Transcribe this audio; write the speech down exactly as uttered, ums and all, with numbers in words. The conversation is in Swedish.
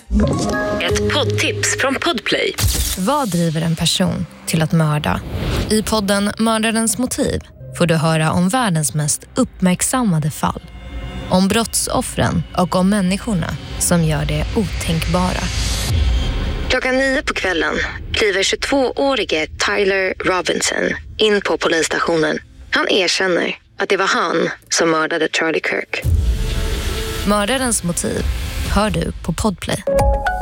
Ett poddtips från Podplay. Vad driver en person till att mörda? I podden Mördarens motiv får du höra om världens mest uppmärksammade fall. Om brottsoffren och om människorna som gör det otänkbara. Klockan nio på kvällen kliver tjugotvåårige Tyler Robinson in på polisstationen. Han erkänner att det var han som mördade Charlie Kirk. Mördarens motiv hör du på Podplay.